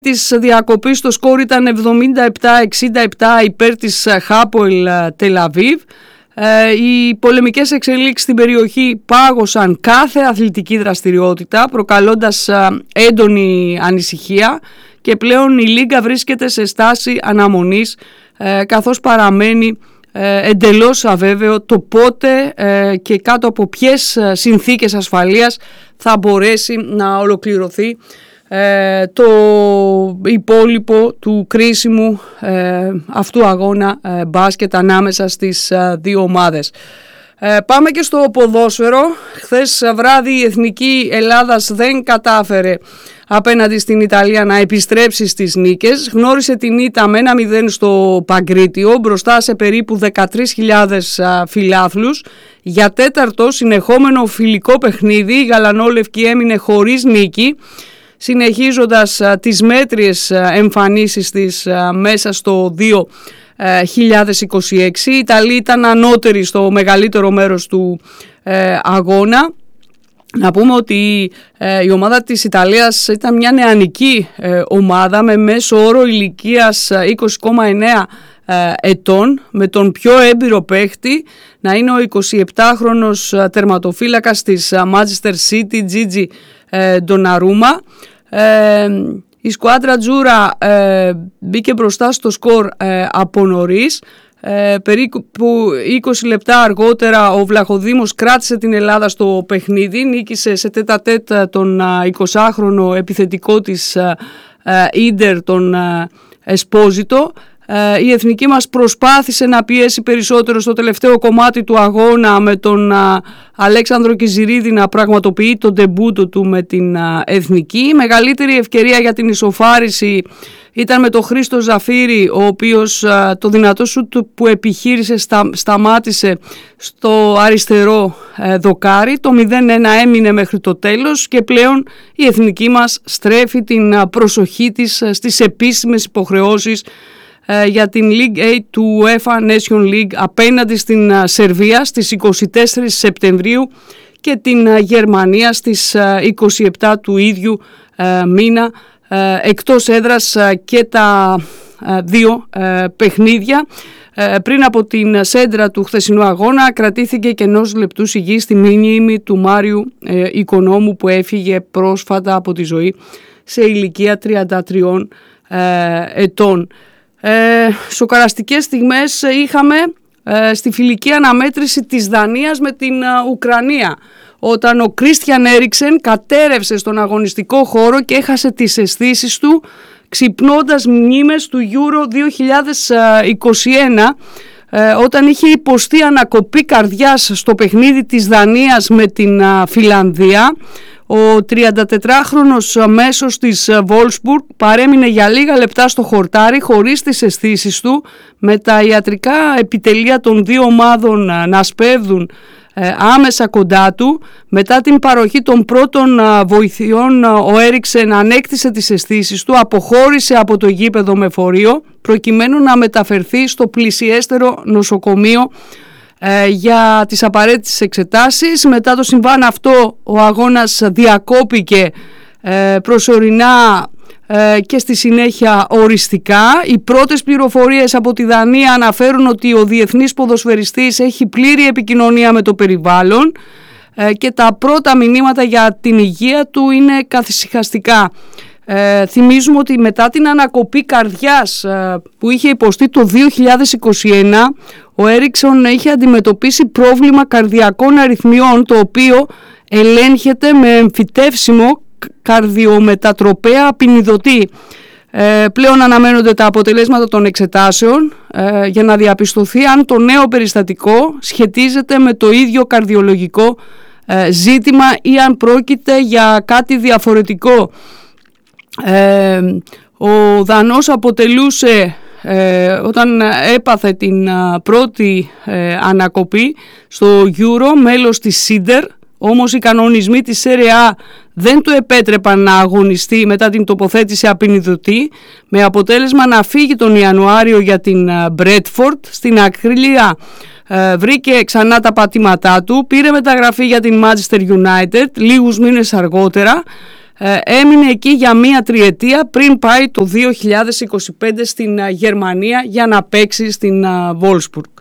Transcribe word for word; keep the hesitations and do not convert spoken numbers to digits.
της διακοπής το σκόρ ήταν εβδομήντα επτά εξήντα επτά υπέρ της Χάποελ Τελ Αβίβ. Οι πολεμικές εξελίξεις στην περιοχή πάγωσαν κάθε αθλητική δραστηριότητα, προκαλώντας έντονη ανησυχία, και πλέον η Λίγκα βρίσκεται σε στάση αναμονής, καθώς παραμένει εντελώς αβέβαιο το πότε και κάτω από ποιες συνθήκες ασφαλείας θα μπορέσει να ολοκληρωθεί Ε, το υπόλοιπο του κρίσιμου ε, αυτού αγώνα ε, μπάσκετ ανάμεσα στις ε, δύο ομάδες. Ε, πάμε και στο ποδόσφαιρο. Χθες βράδυ η Εθνική Ελλάδας δεν κατάφερε απέναντι στην Ιταλία να επιστρέψει στις νίκες. Γνώρισε την ήττα με ένα μηδέν στο Παγκρίτιο μπροστά σε περίπου δεκατρείς χιλιάδες φιλάθλους. Για τέταρτο συνεχόμενο φιλικό παιχνίδι η γαλανόλευκη έμεινε χωρίς νίκη, συνεχίζοντας α, τις μέτριες α, εμφανίσεις της α, μέσα στο δύο χιλιάδες είκοσι έξι. Οι Ιταλοί ήταν ανώτεροι στο μεγαλύτερο μέρος του ε, αγώνα. Να πούμε ότι ε, η ομάδα της Ιταλίας ήταν μια νεανική ε, ομάδα με μέσο όρο ηλικίας είκοσι κόμμα εννέα ε, ετών, με τον πιο έμπειρο παίχτη να είναι ο εικοσιεπτάχρονος τερματοφύλακας της Manchester City, Τζίτζι Ντοναρούμα. Ε, η σκουάντρα Τζούρα ε, μπήκε μπροστά στο σκορ ε, από νωρίς. Ε, περίπου είκοσι λεπτά αργότερα ο Βλαχοδήμος κράτησε την Ελλάδα στο παιχνίδι, νίκησε σε τέτα τέτ τον εικοσάχρονο επιθετικό της Ίντερ, τον Εσπόζιτο. Η εθνική μας προσπάθησε να πιέσει περισσότερο στο τελευταίο κομμάτι του αγώνα, με τον α, Αλέξανδρο Κιζηρίδη να πραγματοποιεί τον ντεμπούτο του με την α, εθνική. Η μεγαλύτερη ευκαιρία για την ισοφάριση ήταν με τον Χρήστο Ζαφύρη, ο οποίος α, το δυνατό σουτ που επιχείρησε στα, σταμάτησε στο αριστερό ε, δοκάρι. Το μηδέν ένα έμεινε μέχρι το τέλος και πλέον η εθνική μας στρέφει την α, προσοχή της α, στις επίσημες υποχρεώσεις για την League A του UEFA Nation League απέναντι στην Σερβία στις είκοσι τέσσερις Σεπτεμβρίου και την Γερμανία στις είκοσι επτά του ίδιου μήνα, εκτός έδρας και τα δύο παιχνίδια. Πριν από την σέντρα του χθεσινού αγώνα κρατήθηκε και ενός λεπτού σιγή στη μνήμη του Μάριου Οικονόμου, που έφυγε πρόσφατα από τη ζωή σε ηλικία τριάντα τριών ετών. Ε, σοκαραστικές στιγμές είχαμε ε, στη φιλική αναμέτρηση της Δανίας με την ε, Ουκρανία, όταν ο Κρίστιαν Έριξεν κατέρευσε στον αγωνιστικό χώρο και έχασε τις αισθήσεις του, ξυπνώντας μνήμες του Euro δύο χιλιάδες είκοσι ένα, ε, όταν είχε υποστεί ανακοπή καρδιάς στο παιχνίδι της Δανίας με την ε, Φιλανδία. Ο τριαντατετράχρονος μέσος της Wolfsburg παρέμεινε για λίγα λεπτά στο χορτάρι χωρίς τις αισθήσεις του, με τα ιατρικά επιτελεία των δύο ομάδων να σπέβδουν ε, άμεσα κοντά του. Μετά την παροχή των πρώτων ε, βοηθειών, ο Έριξεν ανέκτησε τις αισθήσεις του, αποχώρησε από το γήπεδο με φορείο προκειμένου να μεταφερθεί στο πλησιέστερο νοσοκομείο Ε, για τις απαραίτητες εξετάσεις. Μετά το συμβάν αυτό ο αγώνας διακόπηκε ε, προσωρινά ε, και στη συνέχεια οριστικά. Οι πρώτες πληροφορίες από τη Δανία αναφέρουν ότι ο διεθνής ποδοσφαιριστής έχει πλήρη επικοινωνία με το περιβάλλον ε, και τα πρώτα μηνύματα για την υγεία του είναι καθησυχαστικά. Ε, θυμίζουμε ότι μετά την ανακοπή καρδιάς ε, που είχε υποστεί το δύο χιλιάδες είκοσι ένα, ο Έριξον είχε αντιμετωπίσει πρόβλημα καρδιακών αρρυθμιών, το οποίο ελέγχεται με εμφυτεύσιμο καρδιομετατροπαία απεινιδωτή. Ε, πλέον αναμένονται τα αποτελέσματα των εξετάσεων ε, για να διαπιστωθεί αν το νέο περιστατικό σχετίζεται με το ίδιο καρδιολογικό ε, ζήτημα ή αν πρόκειται για κάτι διαφορετικό. Ε, ο Δανός αποτελούσε ε, όταν έπαθε την α, πρώτη ε, ανακοπή στο Euro μέλος της Σίντερ, όμως οι κανονισμοί της Serie A δεν του επέτρεπαν να αγωνιστεί μετά την τοποθέτηση απεινιδωτή, με αποτέλεσμα να φύγει τον Ιανουάριο για την Bradford. Στην Αγγλία ε, βρήκε ξανά τα πατήματά του, πήρε μεταγραφή για την Manchester United λίγους μήνες αργότερα έμεινε εκεί για μία τριετία πριν πάει το δύο χιλιάδες είκοσι πέντε στην Γερμανία για να παίξει στην Wolfsburg.